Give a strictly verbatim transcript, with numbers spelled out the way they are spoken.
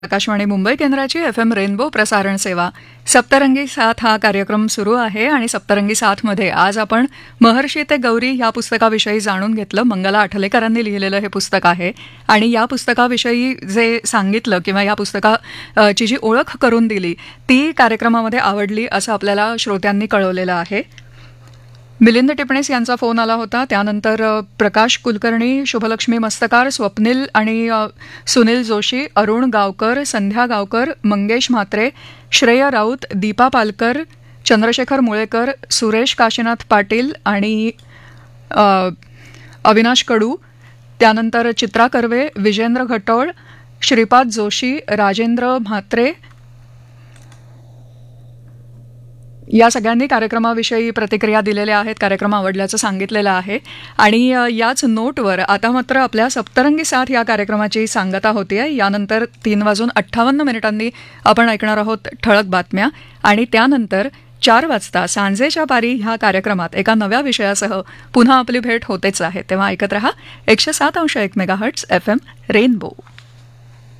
आकाशवाणी मुंबई केंद्राची F M rainbow प्रसारण सेवा सप्तरंगी साथ हा कार्यक्रम सुरू आहे आणि सप्तरंगी साथमध्ये आज आपण महर्षी ते गौरी या पुस्तकाविषयी जाणून घेतलं. मंगला आठलेकरांनी लिहिलेलं हे पुस्तक आहे आणि या पुस्तकाविषयी जे सांगितलं किंवा या पुस्तकाची जी ओळख करून दिली ती कार्यक्रमामध्ये आवडली असं आपल्याला श्रोत्यांनी कळवलेलं आहे. मिलिंद टिपणेस यांचा फोन आला होता. त्यानंतर प्रकाश कुलकर्णी, शुभलक्ष्मी मस्तकार, स्वप्नील आणि सुनील जोशी, अरुण गावकर, संध्या गावकर, मंगेश म्हात्रे, श्रेय राऊत, दीपा पालकर, चंद्रशेखर मुळेकर, सुरेश काशीनाथ पाटील आणि अविनाश कडू, त्यानंतर चित्रा कर्वे, विजेंद्र घटोळ, श्रीपाद जोशी, राजेंद्र म्हात्रे या सगळ्यांनी कार्यक्रमाविषयी प्रतिक्रिया दिलेल्या आहेत. कार्यक्रम आवडल्याचं सांगितलेलं आहे. आणि याच नोटवर आता मात्र आपल्या सप्तरंगी साथ या कार्यक्रमाची सांगता होती आहे. यानंतर तीन वाजून अठ्ठावन्न मिनिटांनी आपण ऐकणार आहोत ठळक बातम्या आणि त्यानंतर चार वाजता सांजेच्या पारी ह्या कार्यक्रमात एका नव्या विषयासह पुन्हा आपली भेट होतेच आहे. तेव्हा ऐकत रहा एकशे सात अंश एक मेगाहर्ट्झ एफ एम रेनबो.